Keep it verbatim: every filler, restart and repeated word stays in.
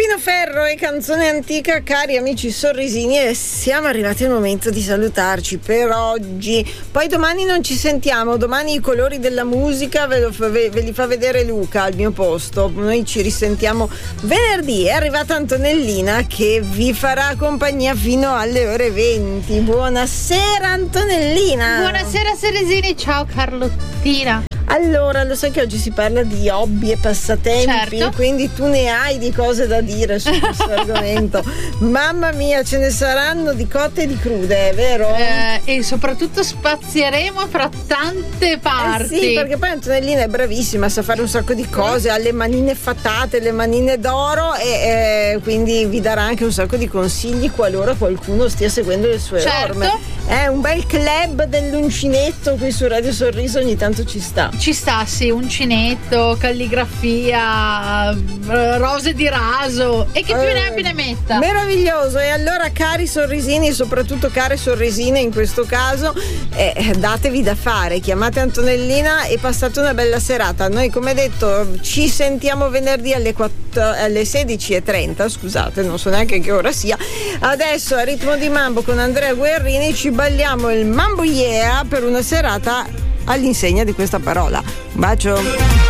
Martino Ferro e Canzone Antica, cari amici sorrisini, e siamo arrivati al momento di salutarci per oggi. Poi domani non ci sentiamo, domani i colori della musica ve, lo fa, ve, ve li fa vedere Luca al mio posto. Noi ci risentiamo venerdì. È arrivata Antonellina che vi farà compagnia fino alle ore venti. Buonasera Antonellina. Buonasera Ceresini, ciao Carlottina. Allora, lo sai che oggi si parla di hobby e passatempi, certo. Quindi tu ne hai di cose da dire su questo argomento. Mamma mia, ce ne saranno di cotte e di crude, vero? Eh, e soprattutto spazieremo fra tante parti. Eh sì, perché poi Antonellina è bravissima, sa fare un sacco di cose, ha le manine fatate, le manine d'oro e eh, quindi vi darà anche un sacco di consigli qualora qualcuno stia seguendo le sue certo. orme. È un bel club dell'uncinetto qui su Radio Sorriso, ogni tanto ci sta. Ci sta, sì, uncinetto, calligrafia, rose di raso e che più eh, ne abbia ne metta. Meraviglioso. E allora, cari sorrisini, soprattutto care sorrisine in questo caso, eh, datevi da fare, chiamate Antonellina e passate una bella serata. Noi, come detto, ci sentiamo venerdì alle, quattro, alle sedici e trenta, scusate, non so neanche che ora sia. Adesso a ritmo di mambo con Andrea Guerrini ci balliamo il Mambo Yeah per una serata all'insegna di questa parola. Un bacio.